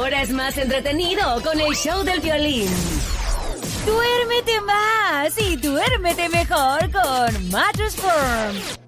Ahora es más entretenido con el show del violín. Duérmete más y duérmete mejor con Mattress Firm.